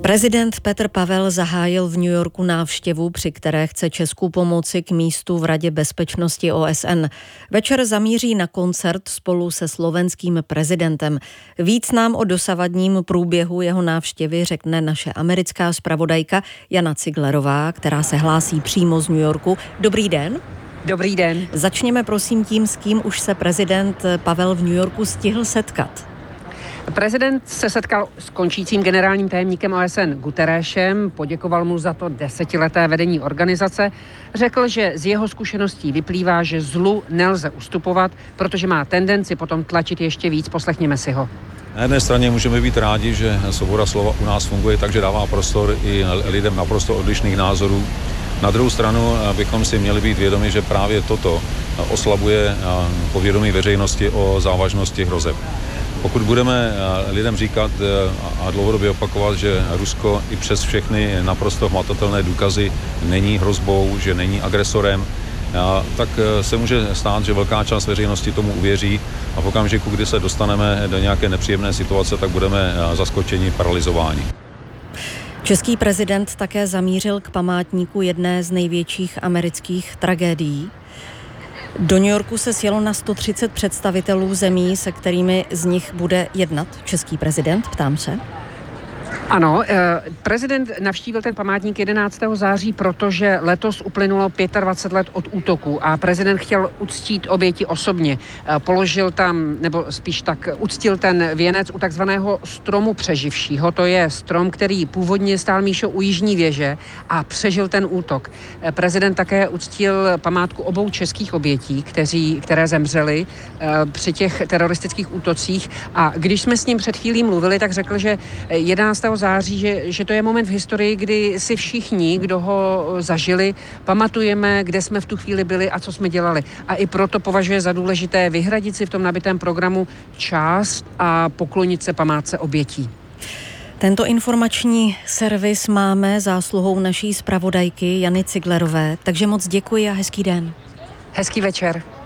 Prezident Petr Pavel zahájil v New Yorku návštěvu, při které chce Česku pomoci k místu v Radě bezpečnosti OSN. Večer zamíří na koncert spolu se slovenským prezidentem. Víc nám o dosavadním průběhu jeho návštěvy řekne naše americká zpravodajka Jana Ciglerová, která se hlásí přímo z New Yorku. Dobrý den. Dobrý den. Začněme prosím tím, s kým už se prezident Pavel v New Yorku stihl setkat. Prezident se setkal s končícím generálním tajemníkem OSN Guterresem, poděkoval mu za to 10leté vedení organizace, řekl, že z jeho zkušeností vyplývá, že zlu nelze ustupovat, protože má tendenci potom tlačit ještě víc. Poslechněme si ho. Na jedné straně můžeme být rádi, že svoboda slova u nás funguje, takže dává prostor i lidem naprosto odlišných názorů. Na druhou stranu bychom si měli být vědomi, že právě toto oslabuje povědomí veřejnosti o závažnosti hrozeb. Pokud budeme lidem říkat a dlouhodobě opakovat, že Rusko i přes všechny naprosto hmatatelné důkazy není hrozbou, že není agresorem, tak se může stát, že velká část veřejnosti tomu uvěří a v okamžiku, kdy se dostaneme do nějaké nepříjemné situace, tak budeme zaskočeni, paralyzováni. Český prezident také zamířil k památníku jedné z největších amerických tragédií. Do New Yorku se sjelo na 130 představitelů zemí, se kterými z nich bude jednat český prezident, ptám se. Ano, prezident navštívil ten památník 11. září, protože letos uplynulo 25 let od útoku a prezident chtěl uctít oběti osobně. Položil tam, nebo spíš tak uctil ten věnec u takzvaného stromu přeživšího. To je strom, který původně stál, Míšo, u jižní věže a přežil ten útok. Prezident také uctil památku obou českých obětí, které zemřely při těch teroristických útocích. A když jsme s ním před chvílí mluvili, tak řekl, že 11. září, že to je moment v historii, kdy si všichni, kdo ho zažili, pamatujeme, kde jsme v tu chvíli byli a co jsme dělali. A i proto považuje za důležité vyhradit si v tom nabitém programu část a poklonit se památce obětí. Tento informační servis máme zásluhou naší zpravodajky Jany Ciglerové, takže moc děkuji a hezký den. Hezký večer.